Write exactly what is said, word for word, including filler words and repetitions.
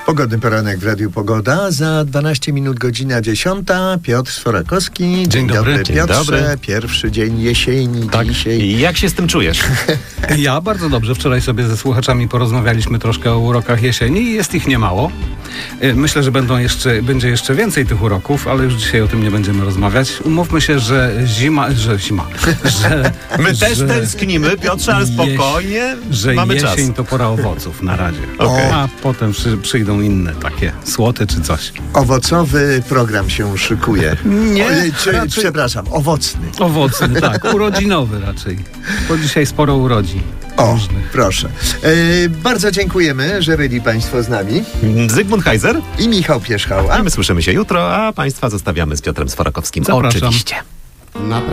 Pogodny poranek w Radiu Pogoda. Za dwanaście minut godzina dziesiąta. Piotr Sforakowski. Dzień, Dzień dobry. dobry, Dzień Piotrze. dobry. Pierwszy dzień jesieni Tak. dzisiaj. I jak się z tym czujesz? Ja bardzo dobrze. Wczoraj sobie ze słuchaczami porozmawialiśmy troszkę o urokach jesieni i jest ich niemało. Myślę, że będą jeszcze, będzie jeszcze więcej tych uroków, ale już dzisiaj o tym nie będziemy rozmawiać. Umówmy się, że zima, że zima, że... My też że tęsknimy, Piotrze, ale spokojnie, że mamy czas. jesień to pora owoców na razie. Okej. A potem przy, przyjdą inne takie słoty czy coś. Owocowy program się szykuje. Nie, O, czy, raczej- Przepraszam, owocny. Owocny, tak, urodzinowy raczej. Bo dzisiaj sporo urodzin. O, różnych. proszę. E, bardzo dziękujemy, że byli Państwo z nami. Zygmunt Heiser. I Michał Pierzchała. A my słyszymy się jutro, a Państwa zostawiamy z Piotrem Sforakowskim. Zapraszam. Oczywiście.